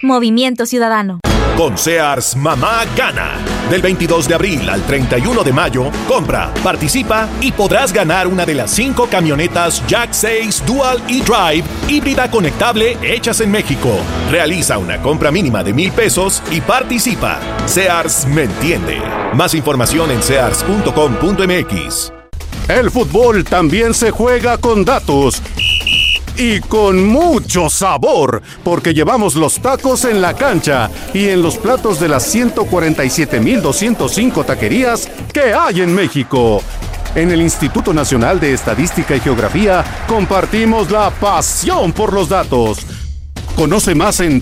Movimiento Ciudadano. Con Sears Mamá Gana. Del 22 de abril al 31 de mayo, compra, participa y podrás ganar una de las 5 camionetas Jack 6 Dual e-Drive híbrida conectable hechas en México. Realiza una compra mínima de $1,000 y participa. Sears me entiende. Más información en sears.com.mx. El fútbol también se juega con datos. Y con mucho sabor, porque llevamos los tacos en la cancha y en los platos de las 147,205 taquerías que hay en México. En el Instituto Nacional de Estadística y Geografía compartimos la pasión por los datos. Conoce más en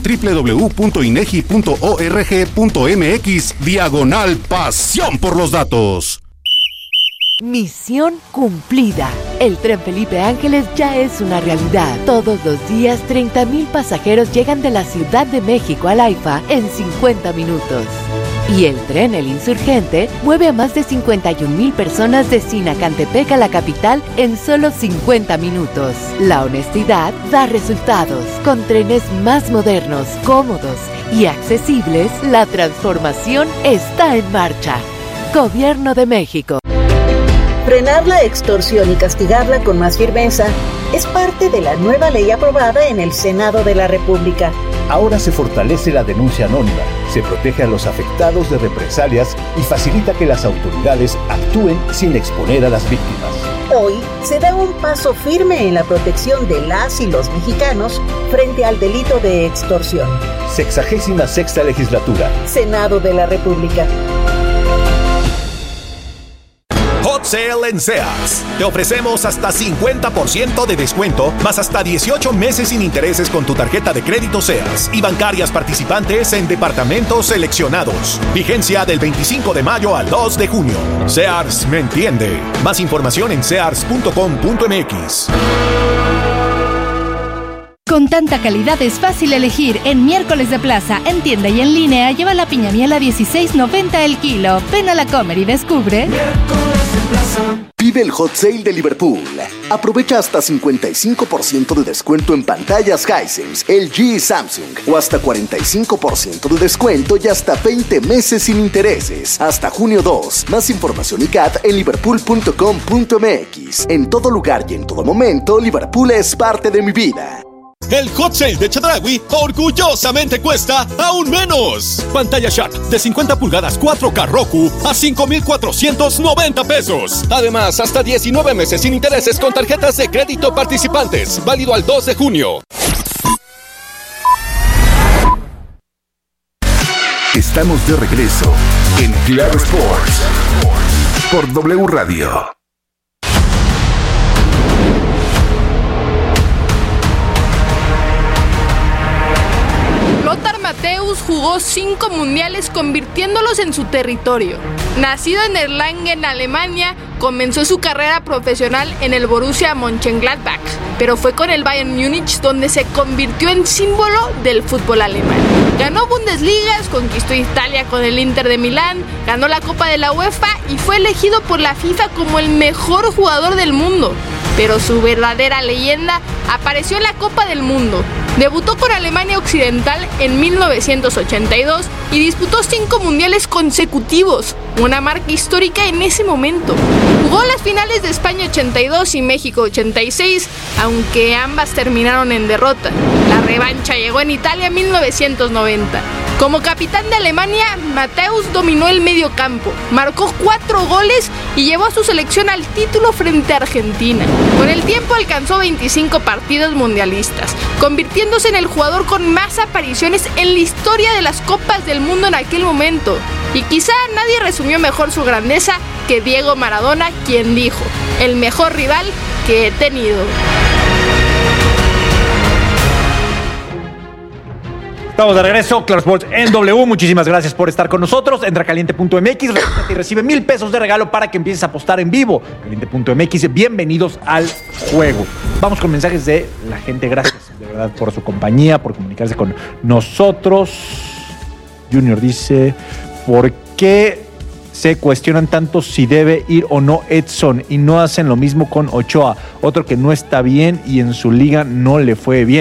www.inegi.org.mx/pasión por los datos. Misión cumplida. El Tren Felipe Ángeles ya es una realidad. Todos los días 30,000 pasajeros llegan de la Ciudad de México al AIFA en 50 minutos. Y el tren El Insurgente mueve a más de 51,000 personas de Sinacantepec a la capital en solo 50 minutos. La honestidad da resultados. Con trenes más modernos, cómodos y accesibles, la transformación está en marcha. Gobierno de México. Frenar la extorsión y castigarla con más firmeza es parte de la nueva ley aprobada en el Senado de la República. Ahora se fortalece la denuncia anónima, se protege a los afectados de represalias y facilita que las autoridades actúen sin exponer a las víctimas. Hoy se da un paso firme en la protección de las y los mexicanos frente al delito de extorsión. 66ª Legislatura. Senado de la República. Hot Sale en Sears. Te ofrecemos hasta 50% de descuento, más hasta 18 meses sin intereses con tu tarjeta de crédito Sears y bancarias participantes en departamentos seleccionados. Vigencia del 25 de mayo al 2 de junio. Sears me entiende. Más información en sears.com.mx. Con tanta calidad es fácil elegir. En Miércoles de Plaza, en tienda y en línea, lleva la piña miel a $16.90 el kilo. Ven a la Comer y descubre. Vive el Hot Sale de Liverpool. Aprovecha hasta 55% de descuento en pantallas Hisense, LG y Samsung, o hasta 45% de descuento y hasta 20 meses sin intereses. Hasta junio 2. Más información y CAT en liverpool.com.mx. En todo lugar y en todo momento, Liverpool es parte de mi vida. El Hot Sale de Chedraui orgullosamente cuesta aún menos. Pantalla Shark de 50 pulgadas 4K Roku a $5,490. Además, hasta 19 meses sin intereses con tarjetas de crédito participantes. Válido al 2 de junio. Estamos de regreso en Claro Sports por W Radio. Lothar Matthäus jugó 5 mundiales convirtiéndolos en su territorio. Nacido en Erlangen, Alemania, comenzó su carrera profesional en el Borussia Mönchengladbach, pero fue con el Bayern Múnich donde se convirtió en símbolo del fútbol alemán. Ganó Bundesligas, conquistó Italia con el Inter de Milán, ganó la Copa de la UEFA y fue elegido por la FIFA como el mejor jugador del mundo. Pero su verdadera leyenda apareció en la Copa del Mundo. Debutó con Alemania Occidental en 1982 y disputó 5 mundiales consecutivos, una marca histórica en ese momento. Jugó las finales de España 82 y México 86, aunque ambas terminaron en derrota. La revancha llegó en Italia en 1990. Como capitán de Alemania, Matthäus dominó el medio campo, marcó 4 goles y llevó a su selección al título frente a Argentina. Con el tiempo alcanzó 25 partidos mundialistas, convirtiéndose en el jugador con más apariciones en la historia de las Copas del Mundo en aquel momento. Y quizá nadie resumió mejor su grandeza que Diego Maradona, quien dijo: el mejor rival que he tenido. Estamos de regreso, Claro Sports en W. Muchísimas gracias por estar con nosotros. Entra a caliente.mx y recibe $1,000 de regalo para que empieces a apostar en vivo. Caliente.mx, bienvenidos al juego. Vamos con mensajes de la gente. Gracias de verdad por su compañía, por comunicarse con nosotros. Junior dice: ¿por qué se cuestionan tanto si debe ir o no Edson y no hacen lo mismo con Ochoa? Otro que no está bien y en su liga no le fue bien.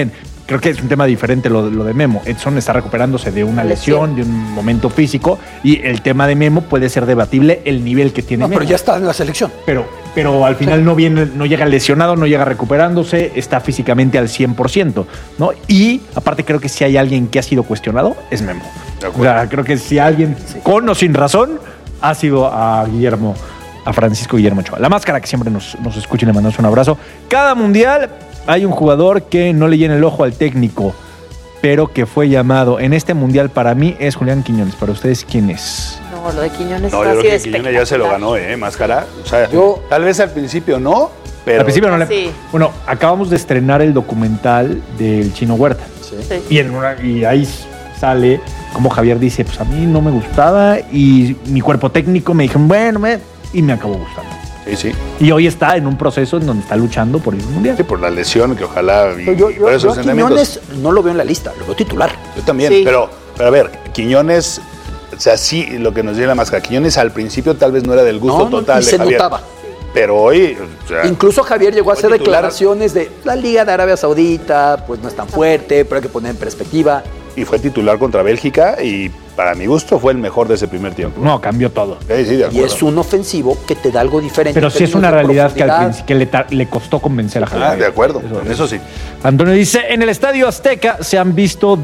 creo que es un tema diferente lo de Memo. Edson está recuperándose de una lesión, de un momento físico, y el tema de Memo puede ser debatible el nivel que tiene Memo. Pero ya está en la selección. Pero al final no llega lesionado, no llega recuperándose, está físicamente al 100%, ¿no? Y aparte creo que si hay alguien que ha sido cuestionado, es Memo. O sea, creo que si alguien, con o sin razón, ha sido a Francisco Guillermo Ochoa. La Máscara, que siempre nos escucha y le mandamos un abrazo. Cada mundial hay un jugador que no le llena el ojo al técnico, pero que fue llamado. En este mundial para mí es Julián Quiñones. ¿Para ustedes quién es? No, lo de Quiñones no, es yo así creo de que Quiñones ya se lo ganó, Máscara. O sea, tal vez al principio no, pero... Al principio no le... Sí. Bueno, acabamos de estrenar el documental del Chino Huerta. Sí. Y ahí sale como Javier dice, pues a mí no me gustaba y mi cuerpo técnico me dijeron, y me acabó gustando. Sí. Y hoy está en un proceso en donde está luchando por ir al mundial. Sí, por la lesión, que ojalá... Yo a Quiñones no lo veo en la lista, lo veo titular. Yo también, pero a ver, Quiñones... O sea, sí, lo que nos dio la Máscara. Quiñones al principio tal vez no era del gusto total de se Javier. Notaba. Pero hoy... O sea, incluso Javier llegó a hacer declaraciones de la Liga de Arabia Saudita, pues no es tan fuerte, pero hay que poner en perspectiva. Y fue titular contra Bélgica y para mi gusto fue el mejor de ese primer tiempo. No, cambió todo. Sí, de acuerdo. Y es un ofensivo que te da algo diferente. Pero sí es una realidad que al principio le costó convencer a Javier. De acuerdo, eso sí. Antonio dice, en el Estadio Azteca se han visto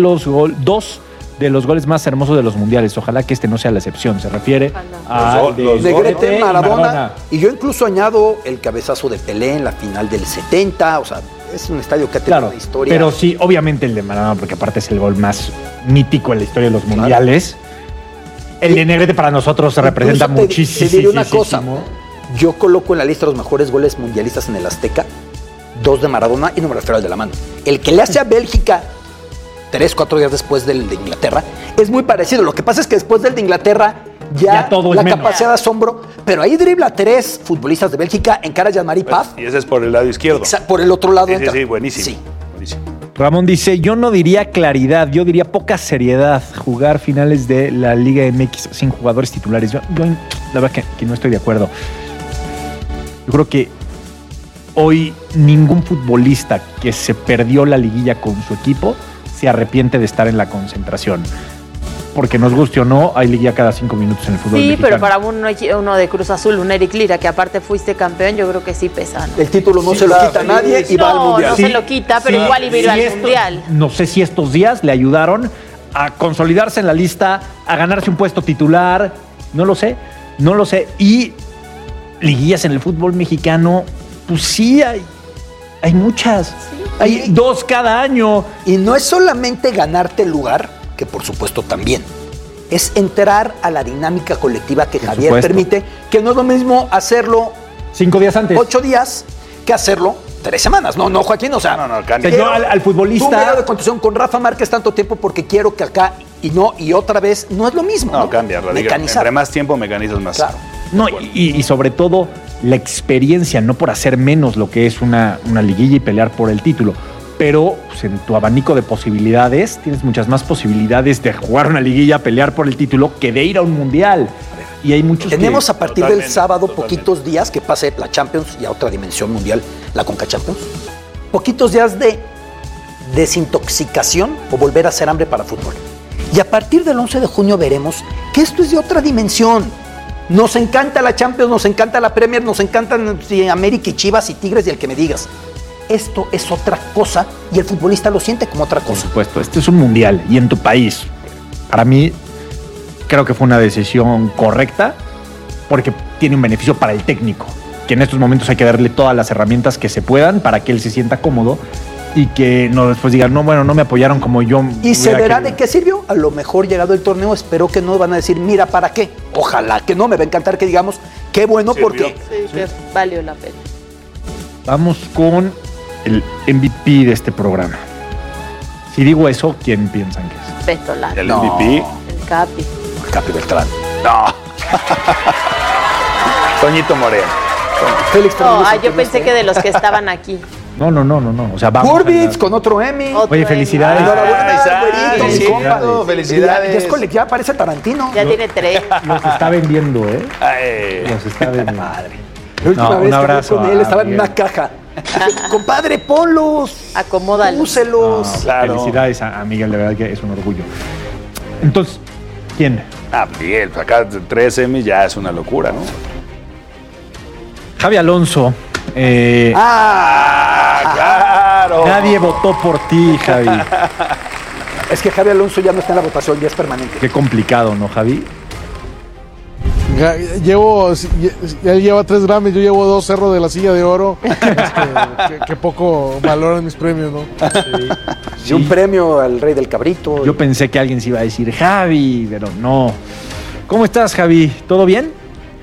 dos de los goles más hermosos de los mundiales. Ojalá que este no sea la excepción. Se refiere a Negrete, Maradona. Y yo incluso añado el cabezazo de Pelé en la final del 70. O sea, es un estadio que ha tenido una historia. Pero sí, obviamente el de Maradona, porque aparte es el gol más mítico en la historia de los mundiales. El de Negrete para nosotros se representa muchísimo. Te diré una cosa. Yo coloco en la lista los mejores goles mundialistas en el Azteca. 2 de Maradona y no me refiero al de la mano. El que le hace a Bélgica 3-4 días después del de Inglaterra, es muy parecido. Lo que pasa es que después del de Inglaterra ya todo la capacidad de asombro, pero ahí dribla a 3 futbolistas de Bélgica, encara a Jean-Marie Paf. Y ese es por el lado izquierdo. Por el otro lado. Sí, buenísimo. Sí. Buenísimo. Ramón dice, yo no diría claridad, yo diría poca seriedad. Jugar finales de la Liga MX sin jugadores titulares. Yo la verdad que no estoy de acuerdo. Yo creo que hoy ningún futbolista que se perdió la liguilla con su equipo se arrepiente de estar en la concentración. Porque nos guste o no, hay liguilla cada 5 minutos en el fútbol mexicano. Pero para uno de Cruz Azul, un Eric Lira, que aparte fuiste campeón, yo creo que sí pesa, ¿no? El título no se lo quita a nadie y va al mundial. No se lo quita, pero igual iba a ir al mundial. No sé si estos días le ayudaron a consolidarse en la lista, a ganarse un puesto titular. No lo sé. Y liguillas en el fútbol mexicano, pues sí, hay muchas. Sí. Hay 2 cada año. Y no es solamente ganarte el lugar, que por supuesto también. Es entrar a la dinámica colectiva que Javier permite, que no es lo mismo hacerlo 5 días antes, 8 días, que hacerlo 3 semanas. No, Joaquín, o sea, cambia. Yo al futbolista. Un medio de contusión con Rafa Márquez tanto tiempo porque quiero que acá y otra vez no es lo mismo. No, cambia, mecanizar. Entre más tiempo mecanizas más. Claro. No, y sobre todo la experiencia, no por hacer menos lo que es una liguilla y pelear por el título, pero pues, en tu abanico de posibilidades tienes muchas más posibilidades de jugar una liguilla, pelear por el título, que de ir a un mundial. Y hay muchos. Tenemos a partir del sábado poquitos días que pase la Champions y a otra dimensión mundial, la Conca Champions. Poquitos días de desintoxicación o volver a hacer hambre para fútbol. Y a partir del 11 de junio veremos que esto es de otra dimensión. Nos encanta la Champions, nos encanta la Premier, nos encantan América y Chivas y Tigres y el que me digas. Esto es otra cosa y el futbolista lo siente como otra cosa. Por supuesto, este es un mundial y en tu país. Para mí, creo que fue una decisión correcta porque tiene un beneficio para el técnico, que en estos momentos hay que darle todas las herramientas que se puedan para que él se sienta cómodo y que no después digan, no me apoyaron como yo. Y se verá de qué sirvió. A lo mejor llegado el torneo, espero que no van a decir, mira, ¿para qué? Ojalá que no, me va a encantar que digamos, qué bueno, porque... Sí, que valió la pena. Vamos con el MVP de este programa. Si digo eso, ¿quién piensan que es? Petolán. ¿El MVP? El Capi. El Capi Beltrán. No. Toñito Moreno. Félix Fernández. Yo pensé que de los que estaban aquí. No. O sea, vamos. Burbitz con otro Emmy. Oye, felicidades. Enhorabuena, güerito, mi compa. Felicidades. Ya parece Tarantino. Ya tiene 3. Los está vendiendo, ¿eh? Los está vendiendo. Madre. La última vez un abrazo que con él estaba en una caja Compadre, ponlos. Acomódalos. Úselos. No, Claro. Felicidades a Miguel, de verdad que es un orgullo. Entonces, ¿quién? Miguel, acá 3 semis ya es una locura, ¿no? Javi Alonso. Claro. Nadie votó por ti, Javi. Es que Javi Alonso ya no está en la votación, ya es permanente. Qué complicado, ¿no, Javi? Él lleva 3 Grammys, yo llevo 2 Cerro de la Silla de Oro. Que poco valoran mis premios, ¿no? Y un premio al Rey del Cabrito. Yo pensé que alguien se iba a decir Javi, pero no. ¿Cómo estás, Javi? ¿Todo bien?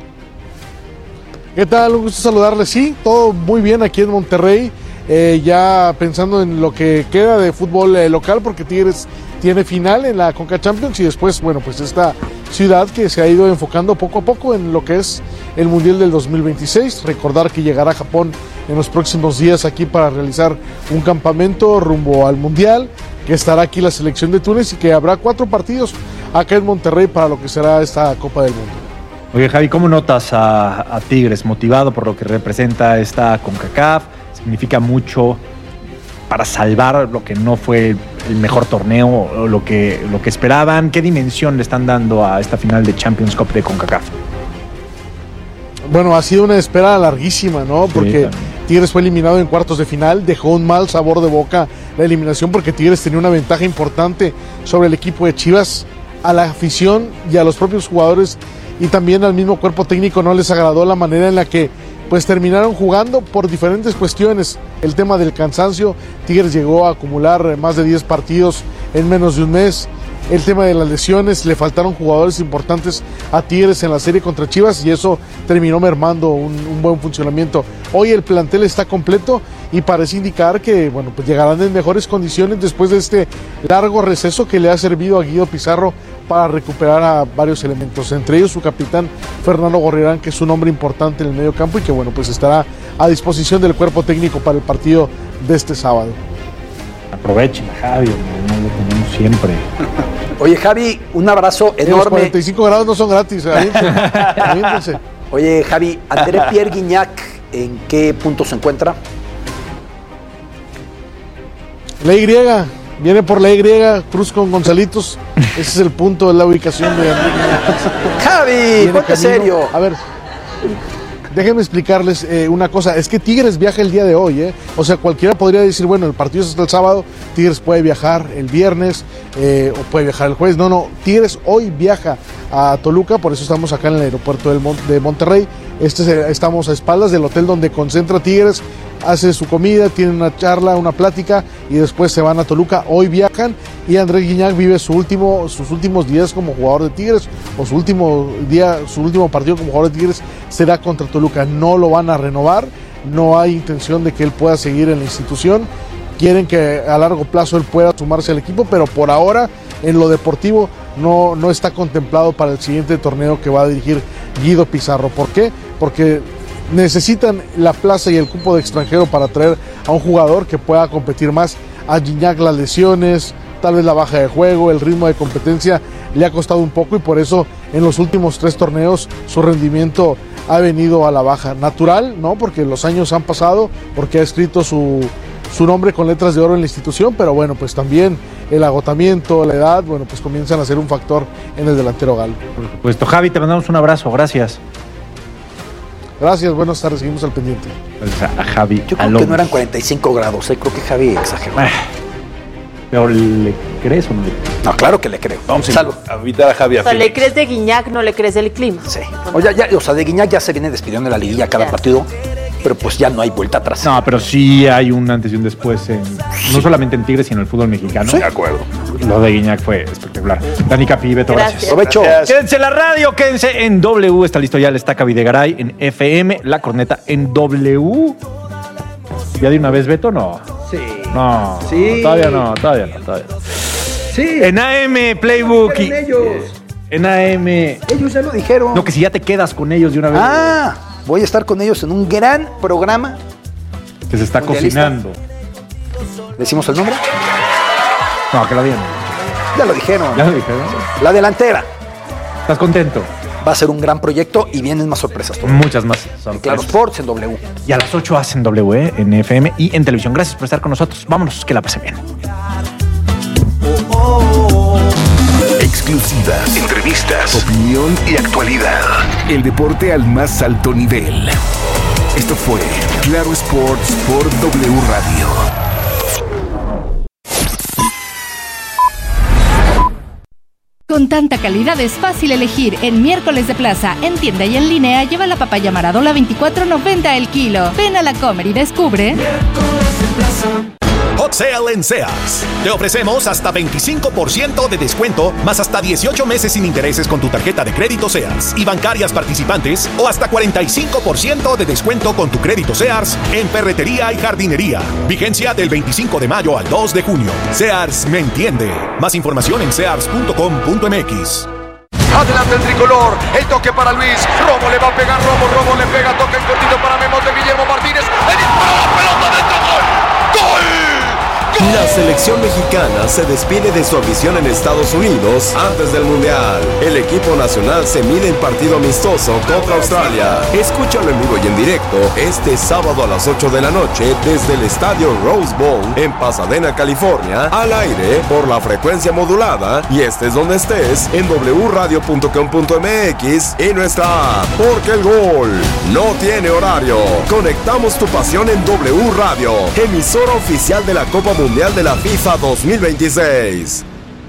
¿Qué tal? Un gusto saludarles. Sí, todo muy bien aquí en Monterrey. Ya pensando en lo que queda de fútbol local, porque Tigres tiene final en la Conca Champions y después, bueno, pues esta ciudad que se ha ido enfocando poco a poco en lo que es el Mundial del 2026. Recordar que llegará a Japón en los próximos días aquí para realizar un campamento rumbo al Mundial, que estará aquí la selección de Túnez y que habrá 4 partidos acá en Monterrey para lo que será esta Copa del Mundo. Oye, Javi, ¿cómo notas a Tigres motivado por lo que representa esta CONCACAF? Significa mucho para salvar lo que no fue el mejor torneo o lo que esperaban. ¿Qué dimensión le están dando a esta final de Champions Cup de CONCACAF? Bueno, ha sido una espera larguísima, ¿no? Porque también. Tigres fue eliminado en cuartos de final, dejó un mal sabor de boca la eliminación porque Tigres tenía una ventaja importante sobre el equipo de Chivas. A la afición y a los propios jugadores y también al mismo cuerpo técnico no les agradó la manera en la que pues terminaron jugando por diferentes cuestiones. El tema del cansancio, Tigres llegó a acumular más de 10 partidos en menos de un mes. El tema de las lesiones, le faltaron jugadores importantes a Tigres en la serie contra Chivas y eso terminó mermando un buen funcionamiento. Hoy el plantel está completo y parece indicar que bueno, pues llegarán en mejores condiciones después de este largo receso que le ha servido a Guido Pizarro para recuperar a varios elementos, entre ellos su capitán Fernando Gorriarán, que es un hombre importante en el medio campo y que bueno, pues estará a disposición del cuerpo técnico para el partido de este sábado. Aprovechen, Javi, no lo tenemos siempre. Oye, Javi, un abrazo enorme. Los 45 grados no son gratis, aviéntense. Oye, Javi, André Pierre Guignac, ¿en qué punto se encuentra? La Y, viene por la Y, cruz con Gonzalitos. Ese es el punto de la ubicación de André Guignac. Javi, ponte serio. A ver, déjenme explicarles una cosa. Es que Tigres viaja el día de hoy, O sea, cualquiera podría decir, bueno, el partido es hasta el sábado, Tigres puede viajar el viernes o puede viajar el jueves. No, Tigres hoy viaja a Toluca, por eso estamos acá en el aeropuerto de Monterrey. Estamos a espaldas del hotel donde concentra Tigres, hace su comida, tiene una charla, una plática y después se van a Toluca. Hoy viajan y André Guignac vive sus últimos días como jugador de Tigres, o su último partido como jugador de Tigres será contra Toluca. No lo van a renovar, no hay intención de que él pueda seguir en la institución. Quieren que a largo plazo él pueda sumarse al equipo, pero por ahora en lo deportivo no está contemplado para el siguiente torneo que va a dirigir Guido Pizarro. ¿Por qué? Porque necesitan la plaza y el cupo de extranjero para traer a un jugador que pueda competir más. A Guignac las lesiones, tal vez la baja de juego, el ritmo de competencia le ha costado un poco y por eso en los últimos 3 torneos su rendimiento ha venido a la baja. Natural, ¿no? Porque los años han pasado, porque ha escrito su nombre con letras de oro en la institución, pero bueno, pues también el agotamiento, la edad, bueno, pues comienzan a ser un factor en el delantero galo. Por supuesto. Javi, te mandamos un abrazo, gracias. Gracias, buenas tardes, seguimos al pendiente. A Javi Yo creo que no eran 45 grados, creo que Javi exageró. ¿Pero le crees o no le crees? No, claro que le creo. Vamos a invitar a Javi a O sea, Phoenix. le crees de Guignac, no le crees del clima. Sí. O sea, de Guignac ya se viene despidiendo de la liguilla cada partido, pero pues ya no hay vuelta atrás. No, pero sí hay un antes y un después, no solamente en Tigres, sino en el fútbol mexicano. Sí, de acuerdo. Lo de Guignac fue espectacular. Dani Capi, Beto, gracias. Provecho. Quédense en la radio, quédense en W. Está listo ya el Estaca Videgaray en FM, la corneta en W. ¿Ya de una vez, Beto? No. Sí. No. Sí. Todavía no. Sí. En AM, Playbook. En ellos. En AM. Ellos ya lo dijeron. No, que si ya te quedas con ellos de una vez. Voy a estar con ellos en un gran programa Que se está mundialista. cocinando. ¿Decimos el nombre? No, que lo digan. Ya lo dijeron. Ya lo dijeron. La delantera. ¿Estás contento? Va a ser un gran proyecto y vienen más sorpresas. Muchas más sorpresas. En Claro Sports, en W. Y a las 8 hacen W, en FM y en televisión. Gracias por estar con nosotros. Vámonos, que la pasen bien. Exclusivas, entrevistas, opinión y actualidad. El deporte al más alto nivel. Esto fue Claro Sports por W Radio. Con tanta calidad es fácil elegir. En Miércoles de Plaza, en tienda y en línea, lleva la papaya Maradona 24.90 el kilo. Ven a la Comer y descubre. Hot Sale en Sears. Te ofrecemos hasta 25% de descuento, más hasta 18 meses sin intereses con tu tarjeta de crédito Sears y bancarias participantes, o hasta 45% de descuento con tu crédito Sears en ferretería y jardinería. Vigencia del 25 de mayo al 2 de junio. Sears me entiende. Más información en sears.com.mx. Adelante el tricolor, el toque para Luis, Romo le va a pegar, Romo le pega, toque cortito para Memo de Guillermo Martínez, el disparo, la pelota dentro, ¡gol! La selección mexicana se despide de su afición en Estados Unidos antes del Mundial. El equipo nacional se mide en partido amistoso contra Australia. Escúchalo en vivo y en directo este sábado a las 8 de la noche desde el estadio Rose Bowl en Pasadena, California, al aire por la frecuencia modulada y estés donde estés en wradio.com.mx y nuestra app, porque el gol no tiene horario. Conectamos tu pasión en W Radio, emisora oficial de la Copa Mundial de la FIFA 2026.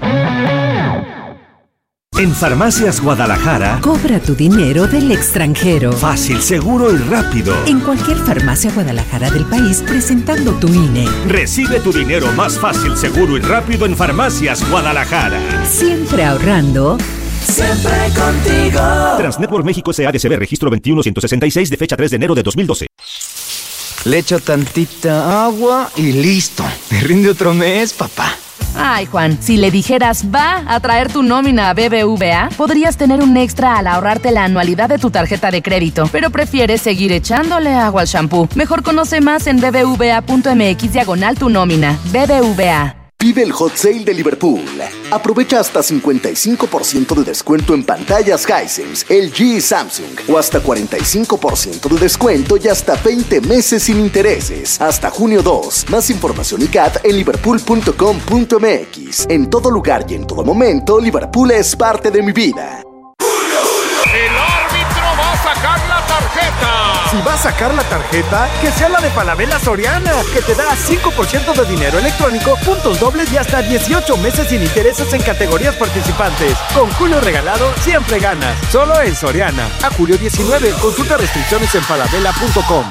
En Farmacias Guadalajara, cobra tu dinero del extranjero. Fácil, seguro y rápido. En cualquier farmacia Guadalajara del país, presentando tu INE. Recibe tu dinero más fácil, seguro y rápido en Farmacias Guadalajara. Siempre ahorrando. Siempre contigo. Transnetwork México SADCB, registro 21166 de fecha 3 de enero de 2012. Le echo tantita agua y listo. Me rinde otro mes, papá. Ay, Juan, si le dijeras va a traer tu nómina a BBVA, podrías tener un extra al ahorrarte la anualidad de tu tarjeta de crédito, pero prefieres seguir echándole agua al shampoo. Mejor conoce más en bbva.mx/tu nómina. BBVA. Vive el Hot Sale de Liverpool. Aprovecha hasta 55% de descuento en pantallas Hisense, LG y Samsung, o hasta 45% de descuento y hasta 20 meses sin intereses. Hasta junio 2. Más información y CAT en liverpool.com.mx. En todo lugar y en todo momento, Liverpool es parte de mi vida. El árbitro va a sacar la tarjeta. Si va a sacar la tarjeta, que sea la de Falabella Soriana, que te da 5% de dinero electrónico, puntos dobles y hasta 18 meses sin intereses en categorías participantes. Con Julio Regalado siempre ganas. Solo en Soriana. A julio 19. Consulta restricciones en falabella.com.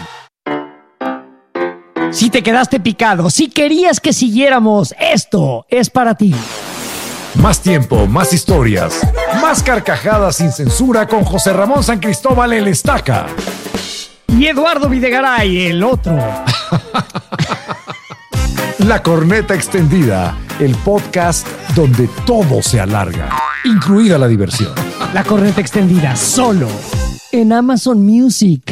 Si te quedaste picado, si querías que siguiéramos, esto es para ti. Más tiempo, más historias, más carcajadas sin censura con José Ramón San Cristóbal el Estaca. Y Eduardo Videgaray, el otro. La Corneta Extendida, el podcast donde todo se alarga, incluida la diversión. La Corneta Extendida, solo en Amazon Music.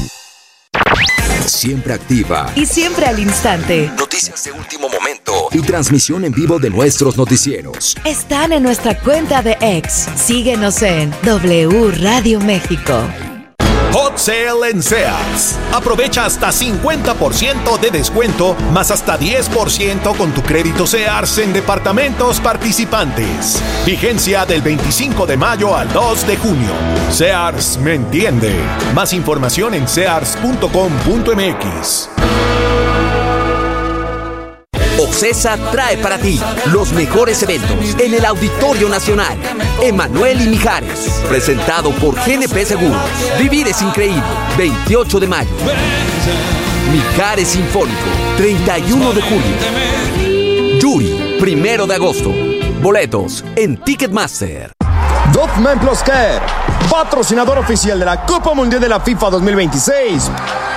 Siempre activa y siempre al instante. Noticias de último momento y transmisión en vivo de nuestros noticieros. Están en nuestra cuenta de X. Síguenos en W Radio México. Hot Sale en Sears. Aprovecha hasta 50% de descuento, más hasta 10% con tu crédito Sears en departamentos participantes. Vigencia del 25 de mayo al 2 de junio. Sears me entiende. Más información en sears.com.mx. OCESA trae para ti los mejores eventos en el Auditorio Nacional. Emanuel y Mijares, presentado por GNP Seguros. Vivir es increíble, 28 de mayo. Mijares Sinfónico, 31 de julio. Yuri, 1 de agosto. Boletos en Ticketmaster. Dogman Plus Care, patrocinador oficial de la Copa Mundial de la FIFA 2026.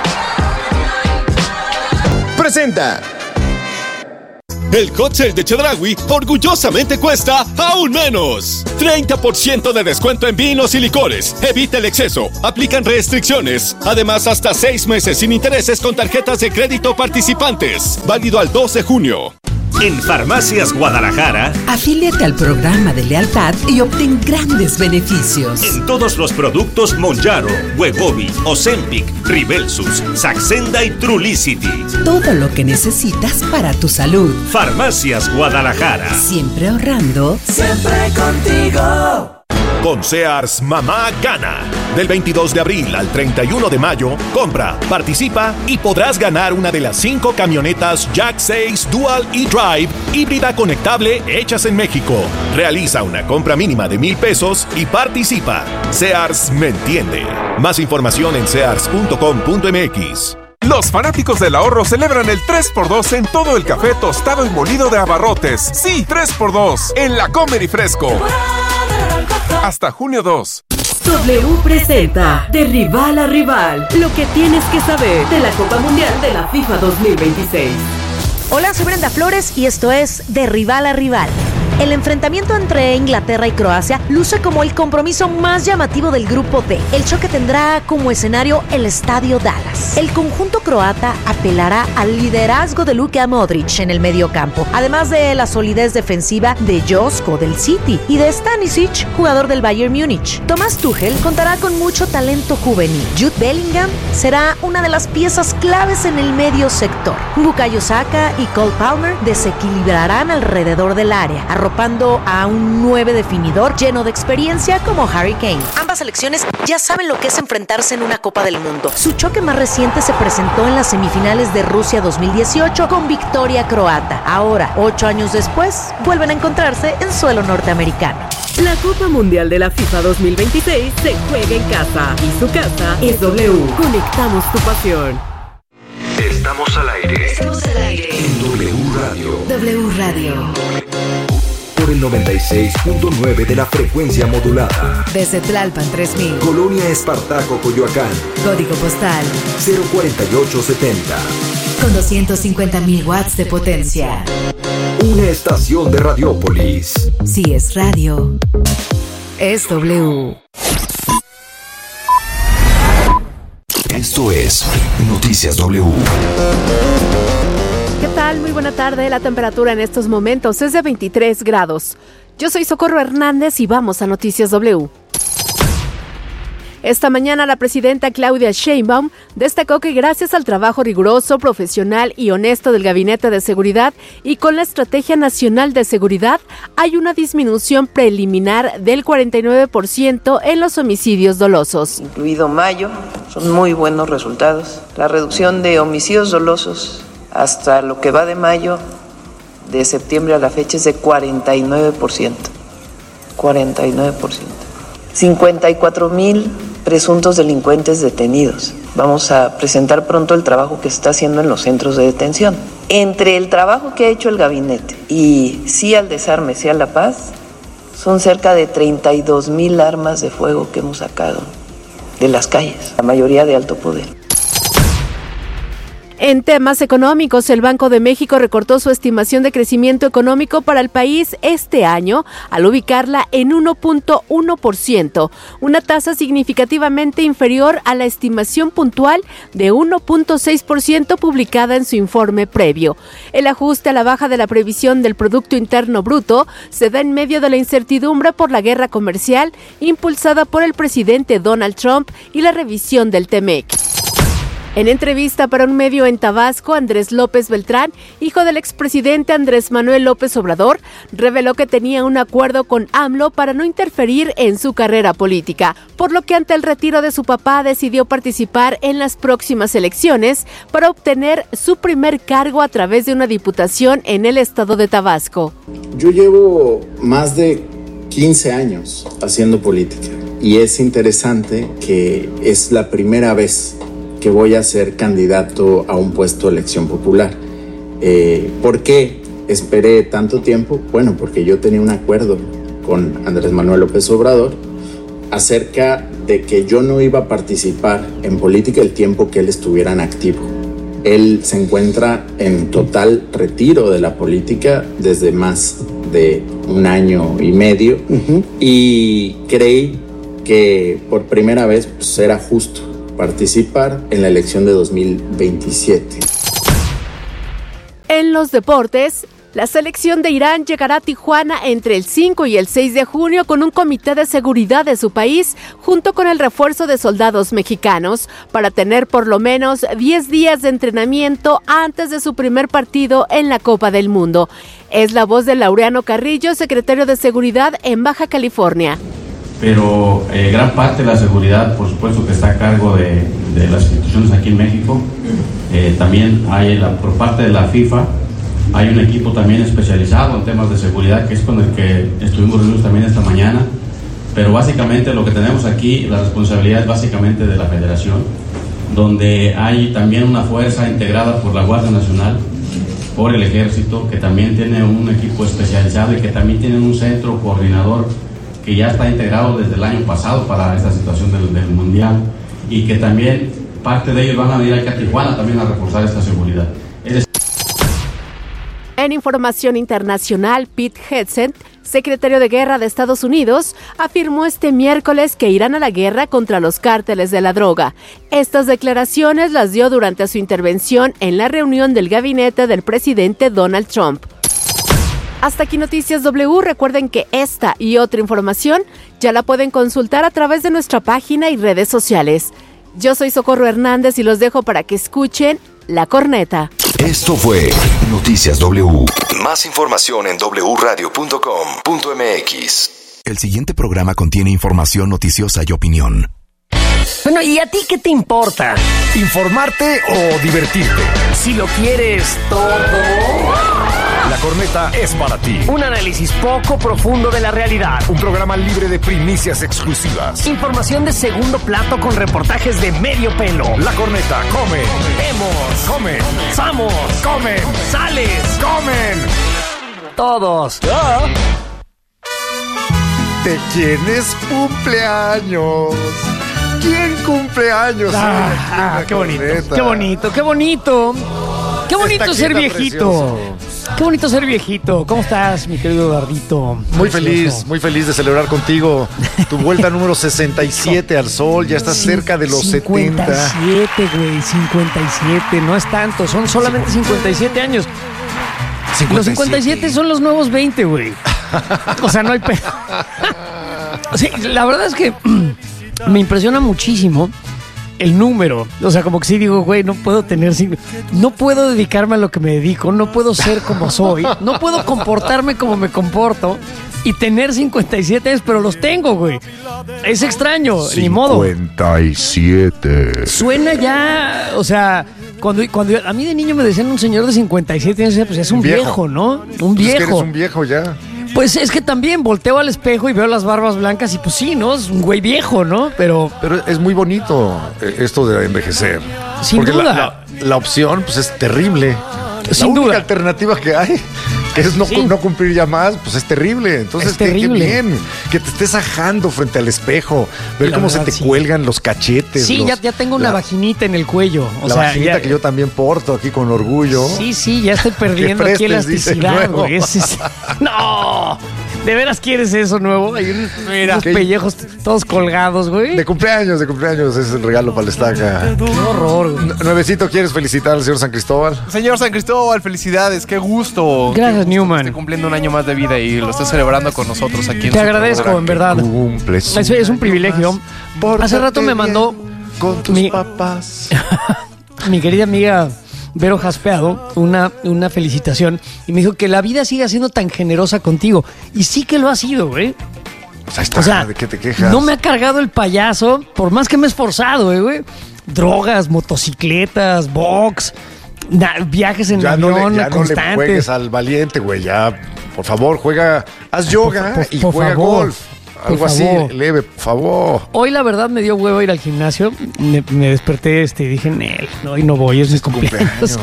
Presenta. El Hot Sale de Chedraui orgullosamente cuesta aún menos. 30% de descuento en vinos y licores. Evita el exceso. Aplican restricciones. Además, hasta 6 meses sin intereses con tarjetas de crédito participantes. Válido al 2 de junio. En Farmacias Guadalajara, afíliate al programa de lealtad y obtén grandes beneficios. En todos los productos Monjaro, Wegovy, Ozempic, Rybelsus, Saxenda y Trulicity. Todo lo que necesitas para tu salud. Farmacias Guadalajara. Siempre ahorrando. Siempre contigo. Con Sears Mamá Gana. Del 22 de abril al 31 de mayo, compra, participa y podrás ganar una de las 5 camionetas Jack 6 Dual e-Drive híbrida conectable hechas en México. Realiza una compra mínima de $1,000 y participa. Sears me entiende. Más información en sears.com.mx. Los fanáticos del ahorro celebran el 3x2 en todo el café tostado y molido de Abarrotes. Sí, 3x2 en La Comer y Fresco. Hasta junio 2. W presenta de rival a rival, lo que tienes que saber de la Copa Mundial de la FIFA 2026. Hola, soy Brenda Flores y esto es de rival a rival. El enfrentamiento entre Inglaterra y Croacia luce como el compromiso más llamativo del grupo D. El choque tendrá como escenario el Estadio Dallas. El conjunto croata apelará al liderazgo de Luka Modric en el mediocampo, además de la solidez defensiva de Josko del City y de Stanisic, jugador del Bayern Múnich. Thomas Tuchel contará con mucho talento juvenil. Jude Bellingham será una de las piezas claves en el medio sector. Bukayo Saka y Cole Palmer desequilibrarán alrededor del área, arropando a un 9 definidor lleno de experiencia como Harry Kane. Ambas selecciones ya saben lo que es enfrentarse en una Copa del Mundo. Su choque más reciente se presentó en las semifinales de Rusia 2018 con victoria croata. Ahora, 8 años después, vuelven a encontrarse en suelo norteamericano. La Copa Mundial de la FIFA 2026 se juega en casa y su casa es W. Conectamos tu pasión. Estamos al aire. Estamos al aire. En W Radio. W Radio. Por el 96.9 de la frecuencia modulada. Desde Tlalpan 3000. Colonia Espartaco, Coyoacán. Código postal 04870. Con 250.000 watts de potencia. Una estación de Radiópolis. Si es radio, es W. Esto es Noticias W. ¿Qué tal? Muy buena tarde. La temperatura en estos momentos es de 23 grados. Yo soy Socorro Hernández y vamos a Noticias W. Esta mañana la presidenta Claudia Sheinbaum destacó que gracias al trabajo riguroso, profesional y honesto del Gabinete de Seguridad y con la Estrategia Nacional de Seguridad, hay una disminución preliminar del 49% en los homicidios dolosos. Incluido mayo, son muy buenos resultados. La reducción de homicidios dolosos hasta lo que va de mayo, de septiembre a la fecha, es de 49%. 49%. 54,000 presuntos delincuentes detenidos. Vamos a presentar pronto el trabajo que se está haciendo en los centros de detención. Entre el trabajo que ha hecho el gabinete y sí al desarme, sí a la paz, son cerca de 32,000 armas de fuego que hemos sacado de las calles, la mayoría de alto poder. En temas económicos, el Banco de México recortó su estimación de crecimiento económico para el país este año al ubicarla en 1.1%, una tasa significativamente inferior a la estimación puntual de 1.6% publicada en su informe previo. El ajuste a la baja de la previsión del Producto Interno Bruto se da en medio de la incertidumbre por la guerra comercial impulsada por el presidente Donald Trump y la revisión del TEMEC. En entrevista para un medio en Tabasco, Andrés López Beltrán, hijo del expresidente Andrés Manuel López Obrador, reveló que tenía un acuerdo con AMLO para no interferir en su carrera política, por lo que ante el retiro de su papá decidió participar en las próximas elecciones para obtener su primer cargo a través de una diputación en el estado de Tabasco. Yo llevo más de 15 años haciendo política y es interesante que es la primera vez que voy a ser candidato a un puesto de elección popular. ¿Por qué esperé tanto tiempo? Bueno, porque yo tenía un acuerdo con Andrés Manuel López Obrador acerca de que yo no iba a participar en política el tiempo que él estuviera en activo. Él se encuentra en total retiro de la política desde más de 1 año y medio y creí que por primera vez pues, era justo participar en la elección de 2027. En los deportes, La selección de Irán llegará a Tijuana entre el 5 y el 6 de junio con un comité de seguridad de su país, junto con el refuerzo de soldados mexicanos, para tener por lo menos 10 días de entrenamiento antes de su primer partido en la Copa del Mundo. Es la voz de Laureano Carrillo, secretario de Seguridad en Baja California. Pero gran parte de la seguridad, por supuesto, que está a cargo de las instituciones aquí en México. También hay por parte de la FIFA, hay un equipo también especializado en temas de seguridad, que es con el que estuvimos reunidos también esta mañana. Pero básicamente lo que tenemos aquí, la responsabilidad es básicamente de la Federación, donde hay también una fuerza integrada por la Guardia Nacional, por el Ejército, que también tiene un equipo especializado y que también tiene un centro coordinador que ya está integrado desde el año pasado para esta situación del Mundial, y que también parte de ellos van a venir aquí a Tijuana también a reforzar esta seguridad. En información internacional, Pete Hegseth, secretario de Guerra de Estados Unidos, afirmó este miércoles que irán a la guerra contra los cárteles de la droga. Estas declaraciones las dio durante su intervención en la reunión del gabinete del presidente Donald Trump. Hasta aquí Noticias W. Recuerden que esta y otra información ya la pueden consultar a través de nuestra página y redes sociales. Yo soy Socorro Hernández y los dejo para que escuchen La Corneta. Esto fue Noticias W. Más información en wradio.com.mx. El siguiente programa contiene información noticiosa y opinión. Bueno, ¿y a ti qué te importa? ¿Informarte o divertirte? Si lo quieres todo... La Corneta es para ti. Un análisis poco profundo de la realidad. Un programa libre de primicias exclusivas. Información de segundo plato con reportajes de medio pelo. La Corneta come. Vemos. Come. Vamos. Comen. Sales. Comen. Todos. ¿De quién es cumpleaños? ¿Quién cumpleaños? Qué bonito. Qué bonito. Qué bonito. Qué bonito ser viejito. Precioso. Qué bonito ser viejito. ¿Cómo estás, mi querido Dardito? Muy feliz de celebrar contigo tu vuelta número 67 al sol. Ya estás cerca de los 70. 57, güey, 57. No es tanto, son solamente 57 años. 57. Los 57 son los nuevos 20, güey. O sea, no hay sí, la verdad es que me impresiona muchísimo el número. O sea, como que sí digo, güey, no puedo dedicarme a lo que me dedico, no puedo ser como soy, no puedo comportarme como me comporto y tener 57 años, pero los tengo, güey. Es extraño, ni modo. 57. Suena ya, o sea, cuando a mí de niño me decían un señor de 57 años, pues es un viejo, ¿no? Un viejo. Es que eres un viejo ya. Pues es que también volteo al espejo y veo las barbas blancas y pues sí, ¿no? Es un güey viejo, ¿no? Pero es muy bonito esto de envejecer. Sin duda. La opción, pues es terrible. Sin la duda. única alternativa que hay, que es no cumplir ya más, pues es terrible. Entonces, es terrible. Qué bien que te estés ajando frente al espejo, ver cómo se te cuelgan los cachetes. Sí, ya tengo una vaginita en el cuello. Vaginita que yo también porto aquí con orgullo. Sí, ya estoy perdiendo aquí elasticidad, güey. No, ¿de veras quieres eso nuevo? Hay unos pellejos todos colgados, güey. De cumpleaños es el regalo para la estaca. Qué horror, güey. Nuevecito, ¿quieres felicitar al señor San Cristóbal? Señor San Cristóbal, felicidades, qué gusto. Gracias, Newman. Esté cumpliendo un año más de vida y lo esté celebrando con nosotros aquí en Te agradezco, en verdad. Es un privilegio. Hace rato me mandó con tus papás. Mi querida amiga Vero Jaspeado una felicitación y me dijo que la vida siga siendo tan generosa contigo. Y sí que lo ha sido, güey. Pues ahí está, o sea, ¿de qué te quejas? No me ha cargado el payaso, por más que me he esforzado, güey. Drogas, motocicletas, box, viajes en avión constantes. No le juegues al valiente, güey. Ya, por favor, haz yoga y juega golf. Algo así, leve, por favor. Hoy la verdad me dio huevo ir al gimnasio. Me desperté y dije, hoy no voy, es mi cumpleaños.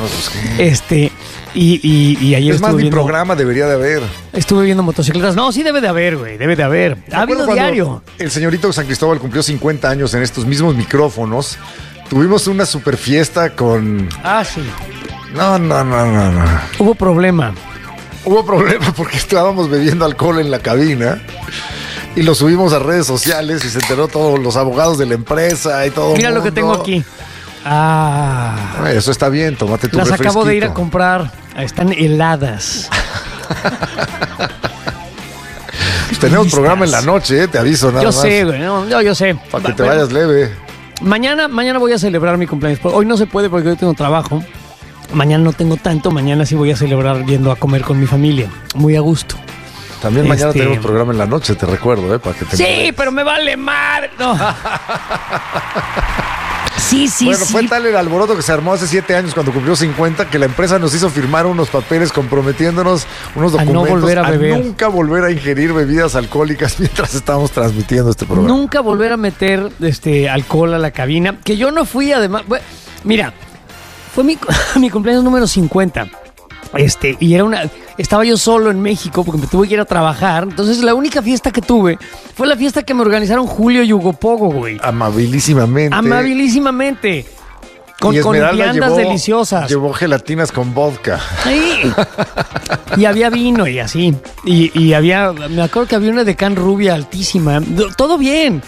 Y ayer es más, mi programa debería de haber. Estuve viendo motocicletas. No, sí debe de haber, güey, debe de haber. Ha habido diario. El señorito San Cristóbal cumplió 50 años en estos mismos micrófonos. Tuvimos una super fiesta con... sí. No. Hubo problema porque estábamos bebiendo alcohol en la cabina. Y lo subimos a redes sociales y se enteró todos los abogados de la empresa y todo. Mira lo que tengo aquí. Eso está bien, tómate tu refresquito. Las acabo de ir a comprar. Están heladas. Tenemos programa en la noche, te aviso nada más. Yo sé, güey, yo sé. Para que te vayas leve. Mañana voy a celebrar mi cumpleaños. Hoy no se puede porque hoy tengo trabajo. Mañana no tengo tanto, mañana sí voy a celebrar yendo a comer con mi familia. Muy a gusto. También mañana tenemos programa en la noche, te recuerdo, para que te Sí, pero me vale madre. No. Sí. Bueno, fue tal el alboroto que se armó hace 7 años cuando cumplió 50 que la empresa nos hizo firmar unos papeles comprometiéndonos unos documentos a no volver a beber. Nunca volver a ingerir bebidas alcohólicas mientras estábamos transmitiendo este programa. Nunca volver a meter alcohol a la cabina, que yo no fui además. Bueno, mira, fue mi cumpleaños número 50. Y estaba yo solo en México porque me tuve que ir a trabajar. Entonces la única fiesta que tuve fue la fiesta que me organizaron Julio y Hugo Pogo, güey. Amabilísimamente. Con viandas deliciosas. Llevó gelatinas con vodka. Sí. Y había vino y así. Y me acuerdo que había una de can rubia altísima. Todo bien.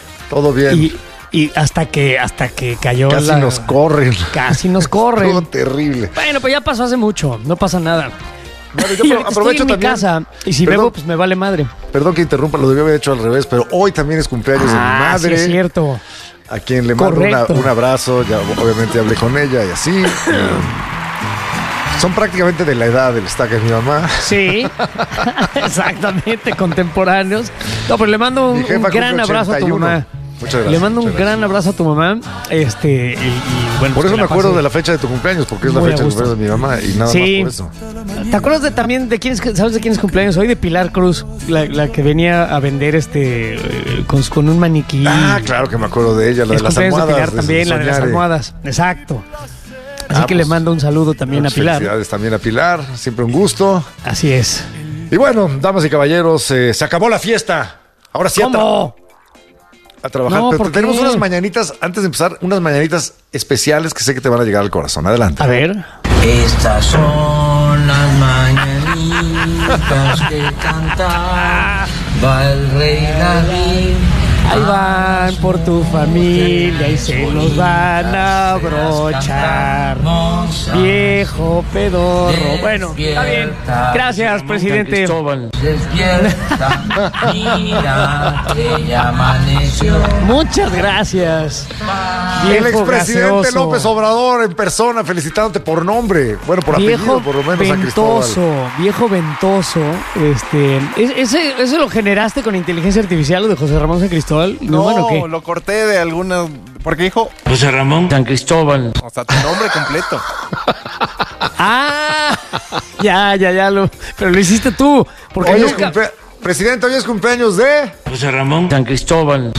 Y hasta que cayó Casi nos corren. Todo terrible. Bueno, pues ya pasó hace mucho. No pasa nada. Bueno, yo aprovecho en también. Mi casa y si bebo, pues me vale madre. Perdón que interrumpa, lo debía haber hecho al revés, pero hoy también es cumpleaños de mi madre. Sí, es cierto. A quien le mando un abrazo. Ya obviamente hablé con ella y así. Son prácticamente de la edad del stack de mi mamá. Sí, exactamente, contemporáneos. No, pero le mando un gran abrazo a tu mamá. Muchas gracias. Le mando un gran abrazo a tu mamá. Y bueno, por eso me acuerdo de la fecha de tu cumpleaños, porque es la fecha de cumpleaños de mi mamá y nada más por eso. ¿Te acuerdas también de quién sabes de quién es cumpleaños hoy? De Pilar Cruz, la que venía a vender con un maniquí. Ah, claro que me acuerdo de ella, la de las almohadas. De Pilar también, la de las almohadas. Exacto. Así que le mando un saludo también a Pilar. Felicidades también a Pilar, siempre un gusto. Así es. Y bueno, damas y caballeros, se acabó la fiesta. Ahora sí a trabajar. No, pero tenemos unas mañanitas, antes de empezar, unas mañanitas especiales que sé que te van a llegar al corazón. Adelante. A ver. Estas son las mañanitas que canta va el rey David. Ahí van por tu familia y se los van a abrochar. Viejo pedorro. Bueno, está bien. Gracias, presidente. Despierta, mira que ya amaneció. Muchas gracias. El expresidente López Obrador en persona felicitándote por nombre. Bueno, por apellido, por lo menos, San Cristóbal. Viejo ventoso. ¿Ese lo generaste con inteligencia artificial, lo de José Ramón San Cristóbal? No, bueno, ¿qué? lo corté de alguna... Porque dijo... José Ramón San Cristóbal. O sea, tu nombre completo. Ya, pero lo hiciste tú. Porque Presidente, hoy es cumpleaños de... José Ramón San Cristóbal.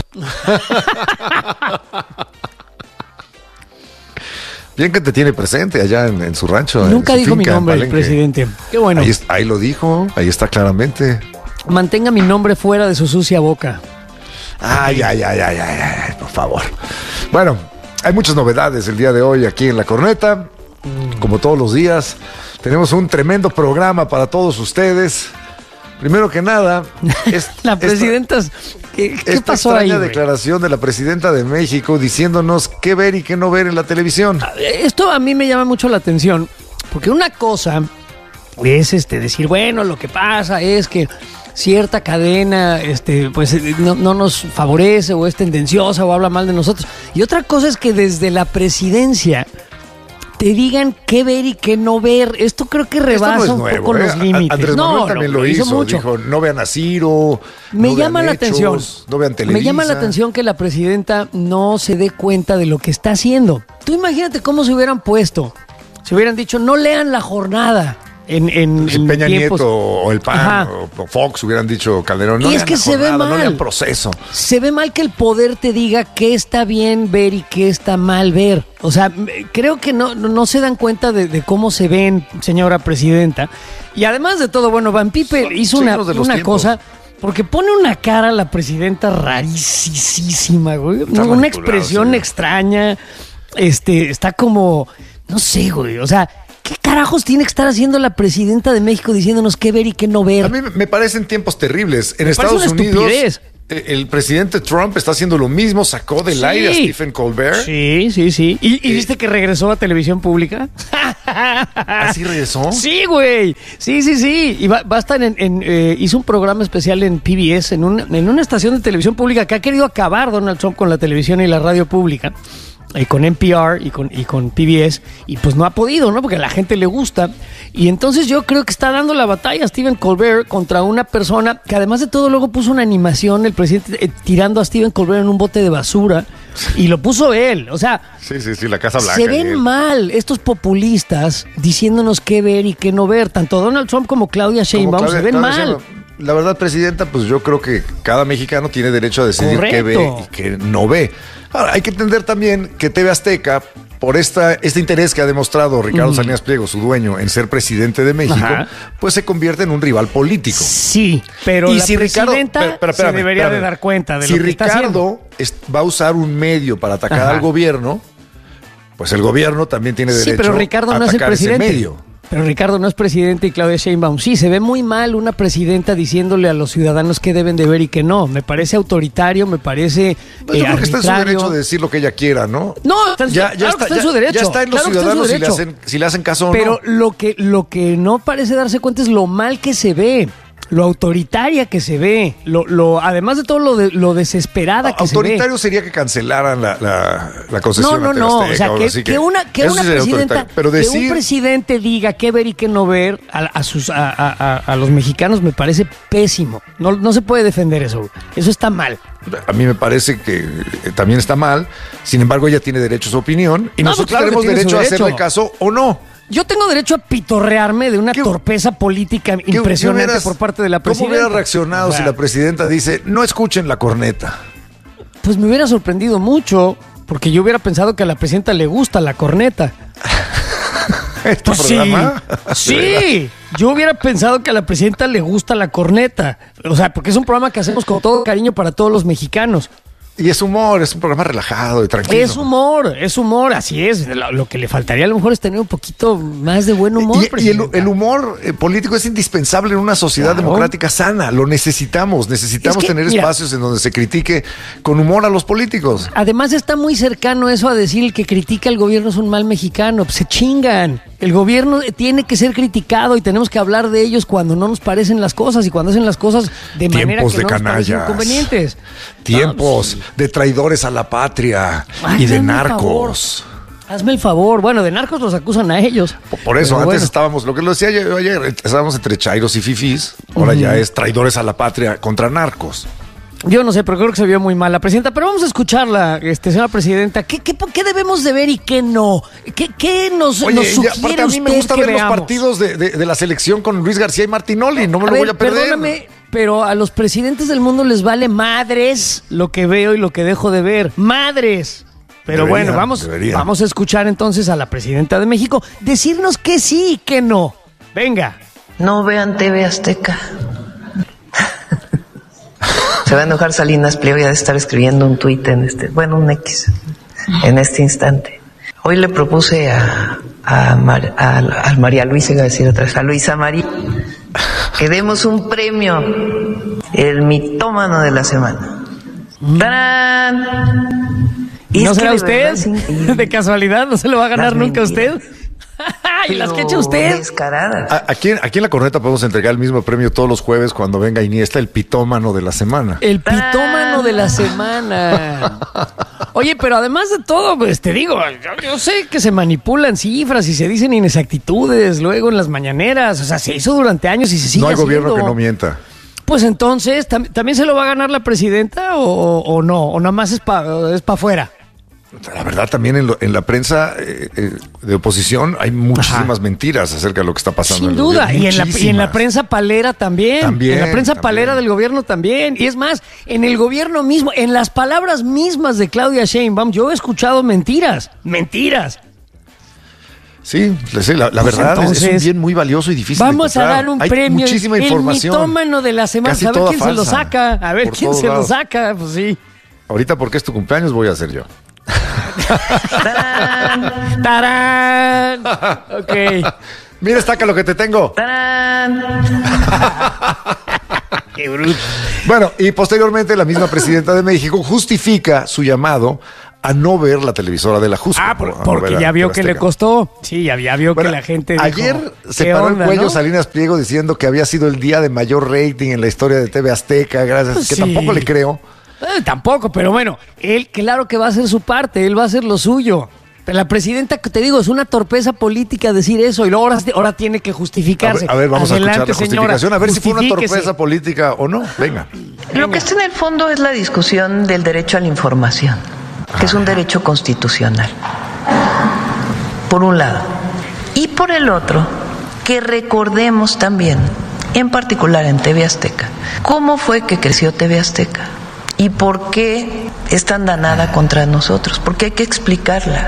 Bien que te tiene presente allá en su rancho. Nunca dijo mi nombre el presidente. Qué bueno. Ahí lo dijo, ahí está claramente. Mantenga mi nombre fuera de su sucia boca. Ay, por favor. Bueno, hay muchas novedades el día de hoy aquí en La Corneta. Como todos los días, tenemos un tremendo programa para todos ustedes. Primero que nada, la presidenta... ¿Qué pasó ahí? Esta extraña declaración de la presidenta de México diciéndonos qué ver y qué no ver en la televisión. Esto a mí me llama mucho la atención, porque una cosa es decir, bueno, lo que pasa es que cierta cadena pues no nos favorece o es tendenciosa o habla mal de nosotros. Y otra cosa es que desde la presidencia te digan qué ver y qué no ver. Esto creo que rebasa un poco los límites. Andrés Manuel también lo hizo mucho. Dijo, no vean a Ciro, me llama la atención. No vean Televisa. Me llama la atención que la presidenta no se dé cuenta de lo que está haciendo. Tú imagínate cómo se hubieran puesto. Se hubieran dicho, no lean La Jornada. En Peña tiempos... Nieto o el PAN o Fox hubieran dicho Calderón, no, y es que se ve mal, no lean Proceso. Se ve mal que el poder te diga qué está bien ver y qué está mal ver. O sea, creo que no se dan cuenta de cómo se ven, señora presidenta. Y además de todo, bueno, Van Pipe hizo una cosa, porque pone una cara a la presidenta rarísima, güey. Una expresión extraña. Está como, no sé, güey, o sea... ¿Qué carajos tiene que estar haciendo la presidenta de México diciéndonos qué ver y qué no ver? A mí me parecen tiempos terribles. En Estados Unidos El presidente Trump está haciendo lo mismo, sacó del aire a Stephen Colbert. Sí. ¿Y viste que regresó a televisión pública? ¿Así regresó? Sí, güey. Sí. Y va a estar hizo un programa especial en PBS, en una estación de televisión pública que ha querido acabar Donald Trump con la televisión y la radio pública. Con NPR y con PBS, y pues no ha podido, ¿no? Porque a la gente le gusta. Y entonces yo creo que está dando la batalla Stephen Colbert contra una persona que además de todo luego puso una animación, el presidente tirando a Stephen Colbert en un bote de basura, y lo puso él. O sea, sí, la Casa Blanca. Se ven mal estos populistas diciéndonos qué ver y qué no ver. Tanto Donald Trump como Claudia Sheinbaum se ven mal. La verdad, presidenta, pues yo creo que cada mexicano tiene derecho a decidir qué ve y qué no ve. Ahora, hay que entender también que TV Azteca, por este interés que ha demostrado Ricardo Salinas Pliego, su dueño, en ser presidente de México, pues se convierte en un rival político. Sí, pero y la si presidenta se debería de dar cuenta de lo que está haciendo. Si Ricardo va a usar un medio para atacar al gobierno, pues el gobierno también tiene derecho pero Ricardo a no atacar es el presidente. ese medio. Pero Ricardo no es presidente y Claudia Sheinbaum sí. Se ve muy mal una presidenta diciéndole a los ciudadanos qué deben de ver y qué no. Me parece autoritario, me parece pues yo creo que está en su derecho de decir lo que ella quiera, ¿no? No, está en su derecho. Ya está en los ciudadanos si le hacen caso o no. Pero lo que no parece darse cuenta es lo mal que se ve. Lo autoritaria que se ve, además de todo lo desesperada que se ve. Autoritario sería que cancelaran la concesión. No, o sea, que una presidenta, pero que un presidente diga qué ver y qué no ver a los mexicanos me parece pésimo. No se puede defender eso. Eso está mal. A mí me parece que también está mal. Sin embargo, ella tiene derecho a su opinión y nosotros tenemos derecho a hacerle caso o no. Yo tengo derecho a pitorrearme de una torpeza política impresionante por parte de la presidenta. ¿Cómo hubiera reaccionado si la presidenta dice, no escuchen la corneta? Pues me hubiera sorprendido mucho, porque yo hubiera pensado que a la presidenta le gusta la corneta. ¿Este programa? Sí, yo hubiera pensado que a la presidenta le gusta la corneta. O sea, porque es un programa que hacemos con todo cariño para todos los mexicanos. Y es humor, es un programa relajado y tranquilo. Es humor, así es. Lo que le faltaría a lo mejor es tener un poquito más de buen humor. Y el humor político es indispensable en una sociedad democrática sana. Lo necesitamos tener espacios en donde se critique con humor a los políticos. Además está muy cercano eso a decir el que critica al gobierno es un mal mexicano. Pues se chingan. El gobierno tiene que ser criticado y tenemos que hablar de ellos cuando no nos parecen las cosas y cuando hacen las cosas de manera que no nos parecen inconvenientes. Tiempos de traidores a la patria y de narcos. Hazme el favor. Bueno, de narcos los acusan a ellos. Por eso, antes estábamos, lo que lo decía yo ayer, estábamos entre chairos y fifís. Ahora ya es traidores a la patria contra narcos. Yo no sé, pero creo que se vio muy mal la presidenta. Pero vamos a escucharla, señora presidenta. ¿Qué debemos de ver y qué no? ¿Qué nos sugiere a mí me gusta ver los partidos de la selección con Luis García y Martinoli. No me lo voy a perder. Perdóname, pero a los presidentes del mundo les vale madres lo que veo y lo que dejo de ver. ¡Madres! Pero bueno, vamos a escuchar entonces a la presidenta de México decirnos que sí y que no. Venga. No vean TV Azteca. Se va a enojar Salinas Pliego, ya de estar escribiendo un tuit un X, en este instante. Hoy le propuse a María Luisa, iba a decir otra vez, a Luisa María, que demos un premio, el mitómano de la semana. ¡Tarán! ¿No será usted? ¿De casualidad? ¿No se lo va a ganar nunca usted? ¿Y las que echa usted? Aquí en La Corneta podemos entregar el mismo premio todos los jueves cuando venga Iniesta, el pitómano de la semana. El pitómano de la semana. Oye, pero además de todo, pues te digo, yo sé que se manipulan cifras y se dicen inexactitudes luego en las mañaneras. O sea, se hizo durante años y se sigue haciendo. No hay gobierno que no mienta. Pues entonces, ¿también se lo va a ganar la presidenta o no? ¿O nada más es para afuera? La verdad, también en la prensa de oposición hay muchísimas mentiras acerca de lo que está pasando. Sin duda, y en la prensa palera también. En la prensa palera del gobierno también. Y es más, en el gobierno mismo, en las palabras mismas de Claudia Sheinbaum, yo he escuchado mentiras. Sí, la verdad entonces, es un bien muy valioso y difícil vamos de a dar un hay premio, muchísima información. El mitómano de la semana. A ver quién falsa, se lo saca. A ver quién se lo saca. Pues sí. Ahorita, porque es tu cumpleaños, voy a hacer yo. ¡Tarán! ¡Tarán! Ok. Mira, estaca lo que te tengo. ¡Tarán! Qué bruto. Bueno, y posteriormente la misma presidenta de México justifica su llamado a no ver la televisora de la Jusco. Porque ya vio que le costó. Sí, ya vio que la gente dijo, ayer se paró el cuello, ¿no? Salinas Pliego diciendo que había sido el día de mayor rating en la historia de TV Azteca, gracias, que tampoco le creo. Tampoco, pero bueno, él claro que va a hacer su parte, él va a hacer lo suyo. Pero la presidenta, que te digo, es una torpeza política decir eso y luego ahora tiene que justificarse. A ver, vamos a escuchar la justificación, señora, a ver si fue una torpeza política o no. Venga. Lo que está en el fondo es la discusión del derecho a la información, que es un derecho constitucional, por un lado. Y por el otro, que recordemos también, en particular en TV Azteca, cómo fue que creció TV Azteca y por qué es tan danada contra nosotros, porque hay que explicarla.